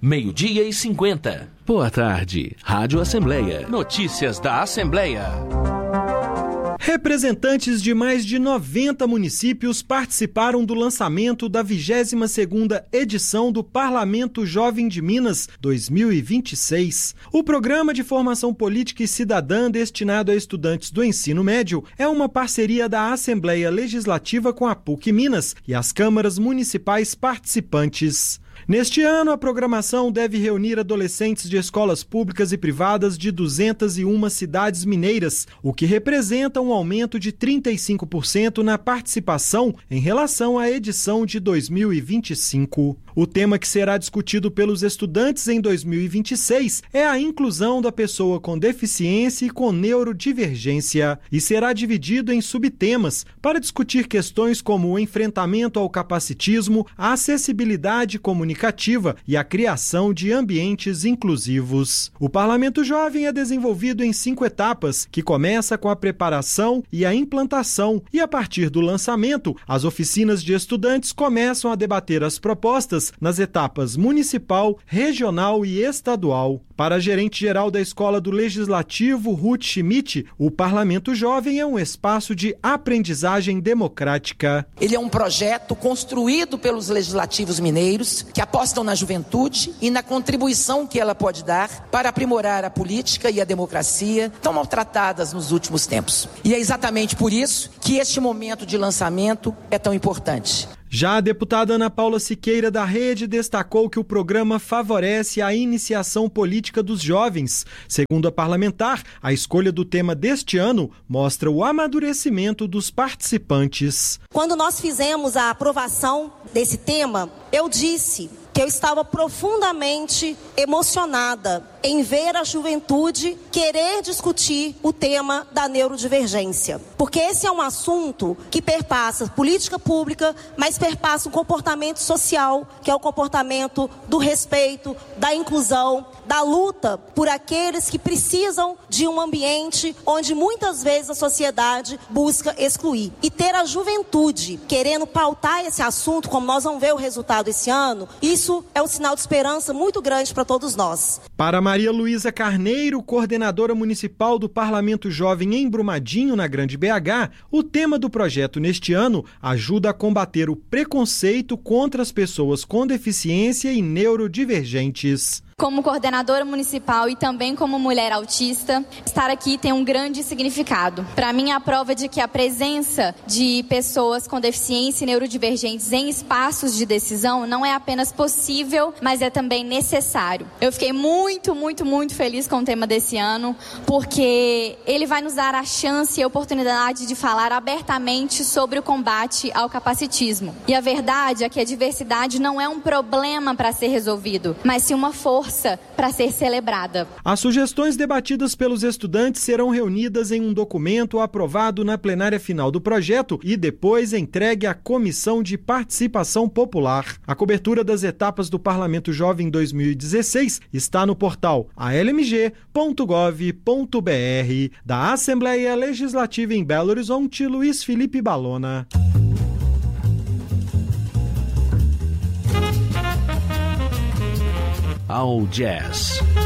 12:50. Boa tarde, Rádio Assembleia. Notícias da Assembleia. Representantes de mais de 90 municípios participaram do lançamento da 22ª edição do Parlamento Jovem de Minas 2026. O programa de formação política e cidadã destinado a estudantes do ensino médio é uma parceria da Assembleia Legislativa com a PUC Minas e as câmaras municipais participantes. Neste ano, a programação deve reunir adolescentes de escolas públicas e privadas de 201 cidades mineiras, o que representa um aumento de 35% na participação em relação à edição de 2025. O tema que será discutido pelos estudantes em 2026 é a inclusão da pessoa com deficiência e com neurodivergência e será dividido em subtemas para discutir questões como o enfrentamento ao capacitismo, a acessibilidade comunicativa e a criação de ambientes inclusivos. O Parlamento Jovem é desenvolvido em 5 etapas, que começa com a preparação e a implantação, e a partir do lançamento, as oficinas de estudantes começam a debater as propostas nas etapas municipal, regional e estadual. Para a gerente-geral da Escola do Legislativo, Ruth Schmidt, o Parlamento Jovem é um espaço de aprendizagem democrática. Ele é um projeto construído pelos legislativos mineiros que apostam na juventude e na contribuição que ela pode dar para aprimorar a política e a democracia tão maltratadas nos últimos tempos. E é exatamente por isso que este momento de lançamento é tão importante. Já a deputada Ana Paula Siqueira da Rede destacou que o programa favorece a iniciação política dos jovens. Segundo a parlamentar, a escolha do tema deste ano mostra o amadurecimento dos participantes. Quando nós fizemos a aprovação desse tema, eu disse que eu estava profundamente emocionada em ver a juventude querer discutir o tema da neurodivergência. Porque esse é um assunto que perpassa política pública, mas perpassa um comportamento social, que é o comportamento do respeito, da inclusão, da luta por aqueles que precisam de um ambiente onde muitas vezes a sociedade busca excluir. E ter a juventude querendo pautar esse assunto, como nós vamos ver o resultado esse ano, isso é um sinal de esperança muito grande para todos nós. Para Maria Luísa Carneiro, coordenadora municipal do Parlamento Jovem em Brumadinho, na Grande BH, o tema do projeto neste ano ajuda a combater o preconceito contra as pessoas com deficiência e neurodivergentes. Como coordenadora municipal e também como mulher autista, estar aqui tem um grande significado. Para mim, é a prova de que a presença de pessoas com deficiência e neurodivergentes em espaços de decisão não é apenas possível, mas é também necessário. Eu fiquei muito feliz com o tema desse ano, porque ele vai nos dar a chance e a oportunidade de falar abertamente sobre o combate ao capacitismo. E a verdade é que a diversidade não é um problema para ser resolvido, mas sim uma força para ser celebrada. As sugestões debatidas pelos estudantes serão reunidas em um documento aprovado na plenária final do projeto e depois entregue à Comissão de Participação Popular. A cobertura das etapas do Parlamento Jovem 2016 está no portal almg.gov.br. Da Assembleia Legislativa em Belo Horizonte, Luiz Felipe Balona. All Jazz.